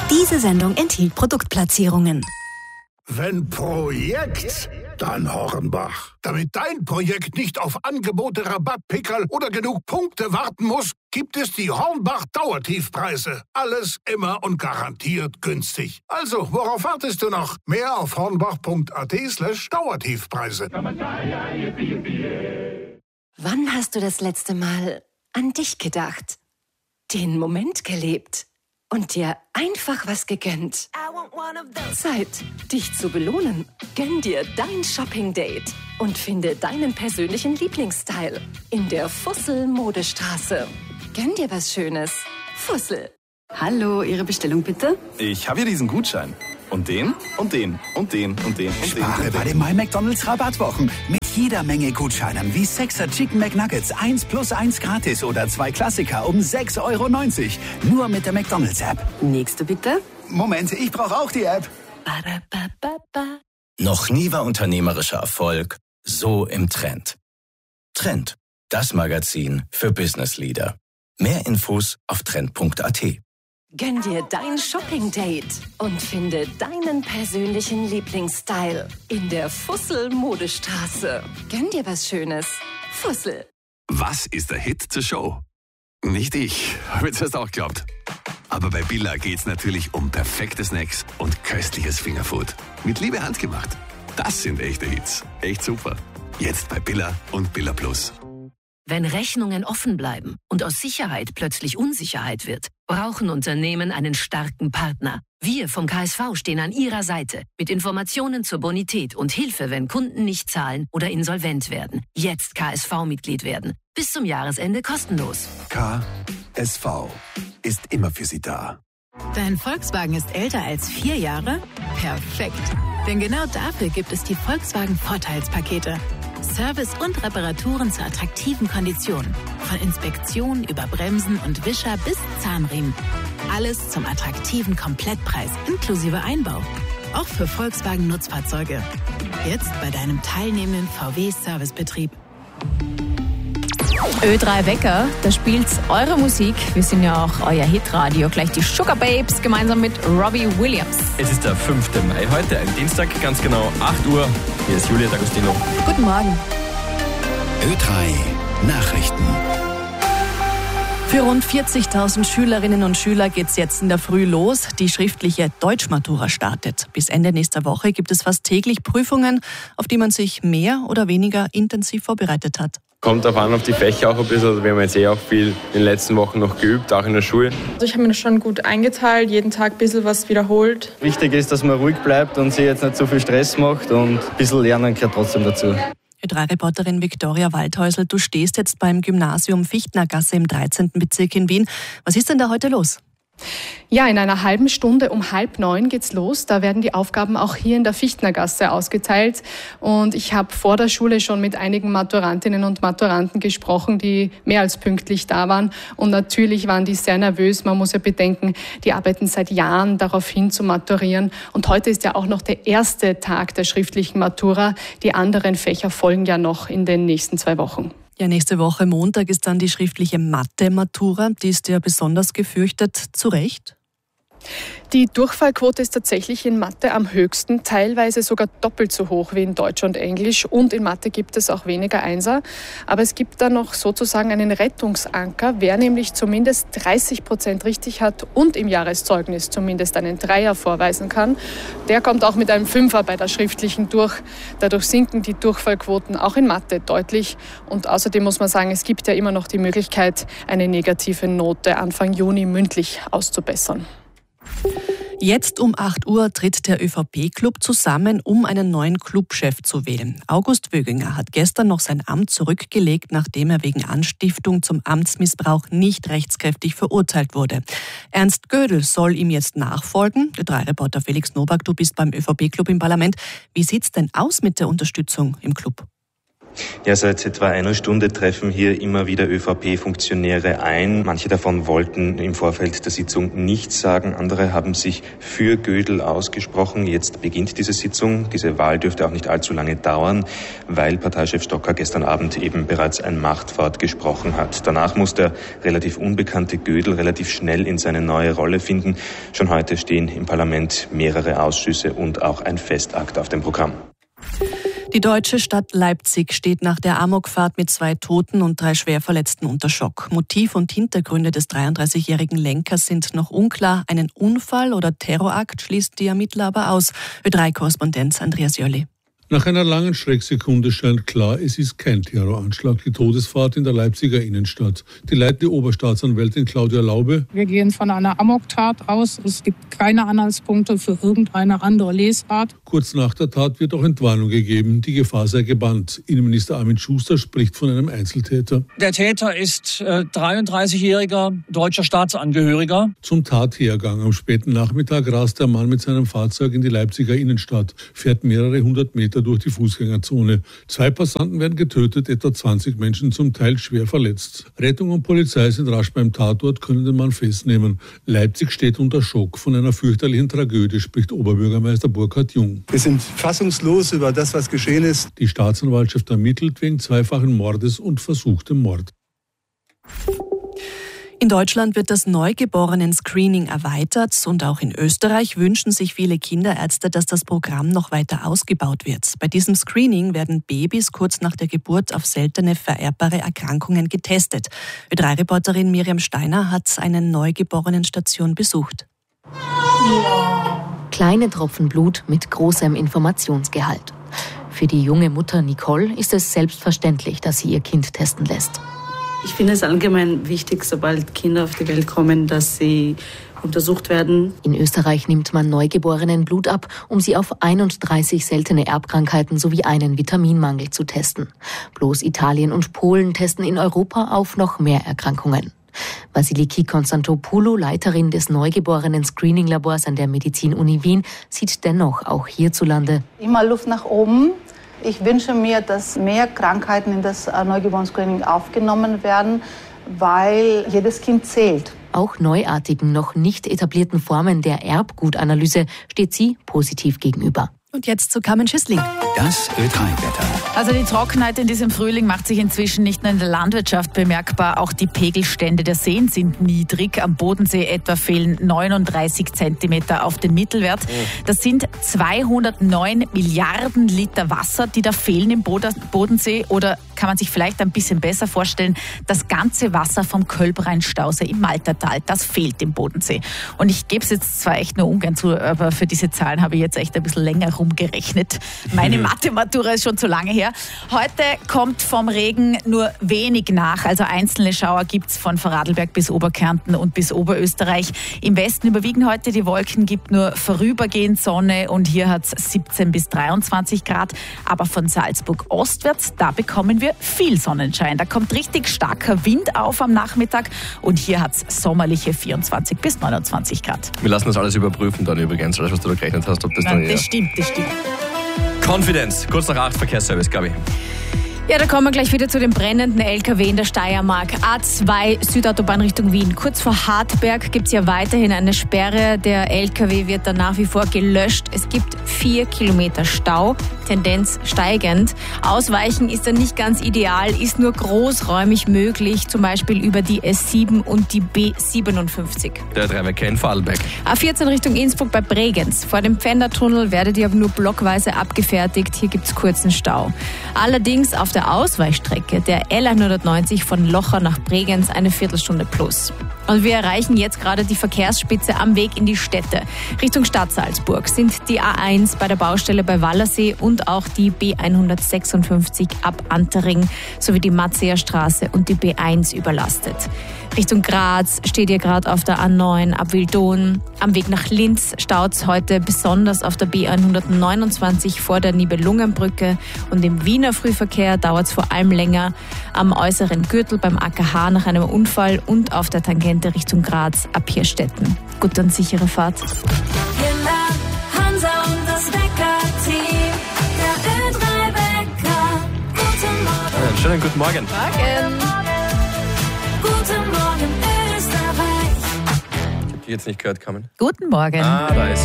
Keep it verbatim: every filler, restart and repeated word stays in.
Diese Sendung enthielt Produktplatzierungen. Wenn Projekt, dann Hornbach. Damit dein Projekt nicht auf Angebote, Rabattpickerl oder genug Punkte warten muss, gibt es die Hornbach Dauertiefpreise. Alles immer und garantiert günstig. Also, worauf wartest du noch? Mehr auf hornbach.at slash Dauertiefpreise. Wann hast du das letzte Mal an dich gedacht? Den Moment gelebt? Und dir einfach was gegönnt. Zeit, dich zu belohnen. Gönn dir dein Shopping-Date und finde deinen persönlichen Lieblingsstyle in der Fussel-Modestraße. Gönn dir was Schönes. Fussel. Hallo, Ihre Bestellung bitte? Ich habe hier diesen Gutschein. Und den, und den, und den, und den, und den. Spare bei den My McDonald's Rabattwochen. Mit jeder Menge Gutscheinen wie sechser Chicken McNuggets, eins plus eins gratis oder zwei Klassiker um sechs Euro neunzig. Nur mit der McDonald's-App. Nächste bitte. Moment, ich brauche auch die App. Ba-da-ba-ba-ba. Noch nie war unternehmerischer Erfolg so im Trend. Trend, das Magazin für Business Leader. Mehr Infos auf trend punkt at. Gönn dir dein Shopping-Date und finde deinen persönlichen Lieblingsstyle in der Fussel-Modestraße. Gönn dir was Schönes. Fussel. Was ist der Hit zur Show? Nicht ich, habe ich das auch geglaubt. Aber bei Billa geht's natürlich um perfekte Snacks und köstliches Fingerfood. Mit Liebe handgemacht. Das sind echte Hits. Echt super. Jetzt bei Billa und Billa Plus. Wenn Rechnungen offen bleiben und aus Sicherheit plötzlich Unsicherheit wird, brauchen Unternehmen einen starken Partner. Wir vom K S V stehen an Ihrer Seite mit Informationen zur Bonität und Hilfe, wenn Kunden nicht zahlen oder insolvent werden. Jetzt K S V-Mitglied werden. Bis zum Jahresende kostenlos. K S V ist immer für Sie da. Dein Volkswagen ist älter als vier Jahre? Perfekt. Denn genau dafür gibt es die Volkswagen Vorteilspakete. Service und Reparaturen zu attraktiven Konditionen. Von Inspektion über Bremsen und Wischer bis Zahnriemen. Alles zum attraktiven Komplettpreis inklusive Einbau. Auch für Volkswagen Nutzfahrzeuge. Jetzt bei deinem teilnehmenden V W-Servicebetrieb. Ö drei Wecker, da spielt eure Musik. Wir sind ja auch euer Hitradio. Gleich die Sugar Babes gemeinsam mit Robbie Williams. Es ist der fünfte Mai heute, ein Dienstag, ganz genau acht Uhr. Hier ist Julia D'Agostino. Guten Morgen. Ö drei Nachrichten. Für rund vierzigtausend Schülerinnen und Schüler geht's jetzt in der Früh los. Die schriftliche Deutschmatura startet. Bis Ende nächster Woche gibt es fast täglich Prüfungen, auf die man sich mehr oder weniger intensiv vorbereitet hat. Kommt darauf an, auf die Fächer auch ein bisschen. Also wir haben jetzt eh auch viel in den letzten Wochen noch geübt, auch in der Schule. Also ich habe mir das schon gut eingeteilt, jeden Tag ein bisschen was wiederholt. Wichtig ist, dass man ruhig bleibt und sich jetzt nicht so viel Stress macht und ein bisschen lernen gehört trotzdem dazu. Ö drei Reporterin Viktoria Waldhäusl, du stehst jetzt beim Gymnasium Fichtnergasse im dreizehnten Bezirk in Wien. Was ist denn da heute los? Ja, in einer halben Stunde um halb neun geht's los. Da werden die Aufgaben auch hier in der Fichtnergasse ausgeteilt. Und ich habe vor der Schule schon mit einigen Maturantinnen und Maturanten gesprochen, die mehr als pünktlich da waren. Und natürlich waren die sehr nervös. Man muss ja bedenken, die arbeiten seit Jahren darauf hin zu maturieren. Und heute ist ja auch noch der erste Tag der schriftlichen Matura. Die anderen Fächer folgen ja noch in den nächsten zwei Wochen. Ja, nächste Woche Montag ist dann die schriftliche Mathe-Matura. Die ist ja besonders gefürchtet. Zu Recht? Die Durchfallquote ist tatsächlich in Mathe am höchsten, teilweise sogar doppelt so hoch wie in Deutsch und Englisch. Und in Mathe gibt es auch weniger Einser. Aber es gibt da noch sozusagen einen Rettungsanker. Wer nämlich zumindest dreißig Prozent richtig hat und im Jahreszeugnis zumindest einen Dreier vorweisen kann, der kommt auch mit einem Fünfer bei der schriftlichen durch. Dadurch sinken die Durchfallquoten auch in Mathe deutlich. Und außerdem muss man sagen, es gibt ja immer noch die Möglichkeit, eine negative Note Anfang Juni mündlich auszubessern. Jetzt um acht Uhr tritt der ÖVP-Club zusammen, um einen neuen Clubchef zu wählen. August Wöginger hat gestern noch sein Amt zurückgelegt, nachdem er wegen Anstiftung zum Amtsmissbrauch nicht rechtskräftig verurteilt wurde. Ernst Gödel soll ihm jetzt nachfolgen. Ö drei Reporter Felix Nowak, du bist beim ÖVP-Club im Parlament. Wie sieht's denn aus mit der Unterstützung im Club? Ja, seit etwa einer Stunde treffen hier immer wieder ÖVP-Funktionäre ein. Manche davon wollten im Vorfeld der Sitzung nichts sagen. Andere haben sich für Gödel ausgesprochen. Jetzt beginnt diese Sitzung. Diese Wahl dürfte auch nicht allzu lange dauern, weil Parteichef Stocker gestern Abend eben bereits ein Machtwort gesprochen hat. Danach muss der relativ unbekannte Gödel relativ schnell in seine neue Rolle finden. Schon heute stehen im Parlament mehrere Ausschüsse und auch ein Festakt auf dem Programm. Die deutsche Stadt Leipzig steht nach der Amokfahrt mit zwei Toten und drei Schwerverletzten unter Schock. Motiv und Hintergründe des dreiunddreißigjährigen Lenkers sind noch unklar. Einen Unfall oder Terrorakt schließt die Ermittler aber aus. Ö drei Korrespondent Andreas Jolli. Nach einer langen Schrecksekunde scheint klar, es ist kein Terroranschlag, die Todesfahrt in der Leipziger Innenstadt. Die leitende Oberstaatsanwältin Claudia Laube. Wir gehen von einer Amoktat aus. Es gibt keine Anhaltspunkte für irgendeine andere Lesart. Kurz nach der Tat wird auch Entwarnung gegeben. Die Gefahr sei gebannt. Innenminister Armin Schuster spricht von einem Einzeltäter. Der Täter ist äh, dreiunddreißigjähriger deutscher Staatsangehöriger. Zum Tathergang am späten Nachmittag rast der Mann mit seinem Fahrzeug in die Leipziger Innenstadt, fährt mehrere hundert Meter durch die Fußgängerzone. Zwei Passanten werden getötet, etwa zwanzig Menschen zum Teil schwer verletzt. Rettung und Polizei sind rasch beim Tatort, können den Mann festnehmen. Leipzig steht unter Schock. Von einer fürchterlichen Tragödie spricht Oberbürgermeister Burkhard Jung. Wir sind fassungslos über das, was geschehen ist. Die Staatsanwaltschaft ermittelt wegen zweifachen Mordes und versuchtem Mord. In Deutschland wird das Neugeborenen-Screening erweitert und auch in Österreich wünschen sich viele Kinderärzte, dass das Programm noch weiter ausgebaut wird. Bei diesem Screening werden Babys kurz nach der Geburt auf seltene vererbbare Erkrankungen getestet. Ö drei Reporterin Miriam Steiner hat eine Neugeborenenstation besucht. Kleine Tropfen Blut mit großem Informationsgehalt. Für die junge Mutter Nicole ist es selbstverständlich, dass sie ihr Kind testen lässt. Ich finde es allgemein wichtig, sobald Kinder auf die Welt kommen, dass sie untersucht werden. In Österreich nimmt man Neugeborenen Blut ab, um sie auf einunddreißig seltene Erbkrankheiten sowie einen Vitaminmangel zu testen. Bloß Italien und Polen testen in Europa auf noch mehr Erkrankungen. Vasiliki Konstantopoulou, Leiterin des Neugeborenen-Screening-Labors an der Medizin-Uni Wien, sieht dennoch auch hierzulande immer Luft nach oben. Ich wünsche mir, dass mehr Krankheiten in das Neugeborenen-Screening aufgenommen werden, weil jedes Kind zählt. Auch neuartigen, noch nicht etablierten Formen der Erbgutanalyse steht sie positiv gegenüber. Und jetzt zu Carmen Schüssling. Das Ö drei Wetter. Also die Trockenheit in diesem Frühling macht sich inzwischen nicht nur in der Landwirtschaft bemerkbar, auch die Pegelstände der Seen sind niedrig. Am Bodensee etwa fehlen neununddreißig Zentimeter auf den Mittelwert. Das sind zweihundertneun Milliarden Liter Wasser, die da fehlen im Bodensee. Oder kann man sich vielleicht ein bisschen besser vorstellen, das ganze Wasser vom Kölbrein-Stausee im Maltertal, das fehlt im Bodensee. Und ich gebe es jetzt zwar echt nur ungern zu, aber für diese Zahlen habe ich jetzt echt ein bisschen länger rumgerechnet. Meine Mathematura ist schon zu lange her. Heute kommt vom Regen nur wenig nach. Also einzelne Schauer gibt es von Vorarlberg bis Oberkärnten und bis Oberösterreich. Im Westen überwiegen heute die Wolken, gibt nur vorübergehend Sonne und hier hat es siebzehn bis dreiundzwanzig Grad. Aber von Salzburg ostwärts, da bekommen wir viel Sonnenschein. Da kommt richtig starker Wind auf am Nachmittag und hier hat es sommerliche vierundzwanzig bis neunundzwanzig Grad. Wir lassen das alles überprüfen dann übrigens, alles was du da gerechnet hast, ob das dann Nein, das stimmt, das stimmt. Confidence, kurz nach acht, Verkehrsservice, Gabi. Ja, da kommen wir gleich wieder zu dem brennenden L K W in der Steiermark. A zwei Südautobahn Richtung Wien. Kurz vor Hartberg gibt es ja weiterhin eine Sperre. Der L K W wird dann nach wie vor gelöscht. Es gibt vier Kilometer Stau, Tendenz steigend. Ausweichen ist dann nicht ganz ideal, ist nur großräumig möglich, zum Beispiel über die S sieben und die B siebenundfünfzig. Der Drei-Verkehr in Vorarlberg. A vierzehn Richtung Innsbruck bei Bregenz. Vor dem Pfändertunnel werdet ihr aber nur blockweise abgefertigt. Hier gibt es kurzen Stau. Allerdings auf der Ausweichstrecke der L hundertneunzig von Locher nach Bregenz eine Viertelstunde plus. Und wir erreichen jetzt gerade die Verkehrsspitze am Weg in die Städte. Richtung Stadt Salzburg sind die A eins bei der Baustelle bei Wallersee und auch die B hundertsechsundfünfzig ab Antering sowie die Matzeer Straße und die B eins überlastet. Richtung Graz steht ihr gerade auf der A neun ab Wildon. Am Weg nach Linz staut es heute besonders auf der B hundertneunundzwanzig vor der Nibelungenbrücke und im Wiener Frühverkehr dauert es vor allem länger am äußeren Gürtel beim A K H nach einem Unfall und auf der Tangente Richtung Graz ab Hirstetten. Gute und sichere Fahrt. Hansa und das Wecker-Team, der Ö drei Wecker. Guten Morgen. Schönen guten Morgen. Morgen. Guten Morgen, Österreich. Ich hab die jetzt nicht gehört, Carmen. Guten Morgen. Ah, da ist